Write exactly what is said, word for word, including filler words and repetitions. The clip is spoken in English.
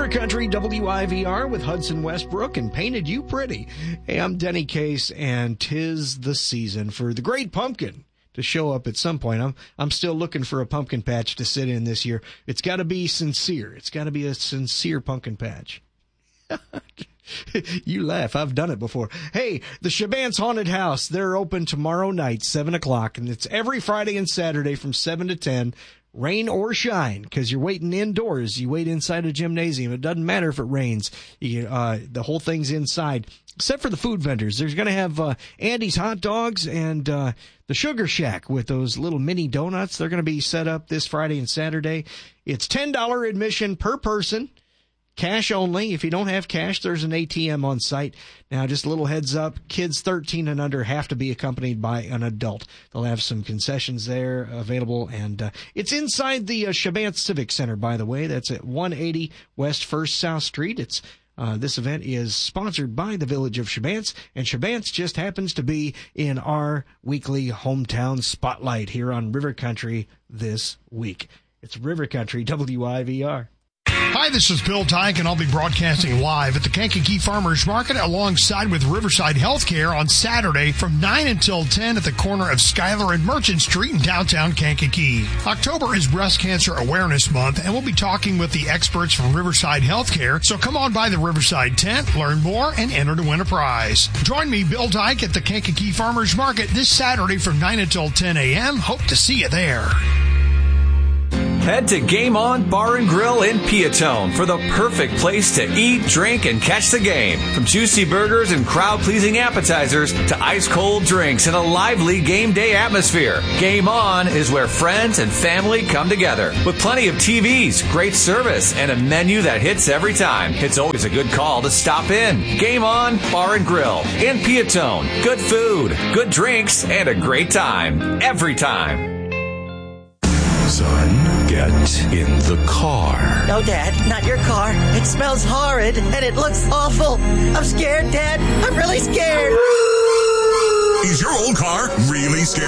River Country W I V R with Hudson Westbrook and Painted You Pretty. Hey, I'm Denny Case, and 'tis the season for the Great Pumpkin to show up at some point. I'm I'm still looking for a pumpkin patch to sit in this year. It's got to be sincere. It's got to be a sincere pumpkin patch. You laugh. I've done it before. Hey, the Chabance Haunted House, they're open tomorrow night, seven o'clock, and it's every Friday and Saturday from seven to ten, rain or shine, because you're waiting indoors. You wait inside a gymnasium. It doesn't matter if it rains. You, uh, the whole thing's inside, except for the food vendors. There's going to have uh, Andy's Hot Dogs and uh, the Sugar Shack with those little mini donuts. They're going to be set up this Friday and Saturday. It's ten dollars admission per person. Cash only. If you don't have cash, there's an A T M on site. Now, just a little heads up, kids thirteen and under have to be accompanied by an adult. They'll have some concessions there available, and uh, it's inside the uh, Chabance Civic Center, by the way. That's at one eighty West First South Street. It's uh, this event is sponsored by the Village of Chabance, and Chabance just happens to be in our weekly hometown spotlight here on River Country this week. It's River Country W I V R. Hi, this is Bill Tyke, and I'll be broadcasting live at the Kankakee Farmers Market alongside with Riverside Healthcare on Saturday from nine until ten at the corner of Schuyler and Merchant Street in downtown Kankakee. October is Breast Cancer Awareness Month, and we'll be talking with the experts from Riverside Healthcare, so come on by the Riverside tent, learn more, and enter to win a prize. Join me, Bill Tyke, at the Kankakee Farmers Market this Saturday from nine until ten a.m. Hope to see you there. Head to Game On Bar and Grill in Piatone for the perfect place to eat, drink, and catch the game. From juicy burgers and crowd-pleasing appetizers to ice-cold drinks and a lively game day atmosphere, Game On is where friends and family come together. With plenty of T Vs, great service, and a menu that hits every time, it's always a good call to stop in. Game On Bar and Grill in Piatone. Good food, good drinks, and a great time. Every time. Son, get in the car. No, Dad, not your car. It smells horrid, and it looks awful. I'm scared, Dad. I'm really scared. Is your old car really scary?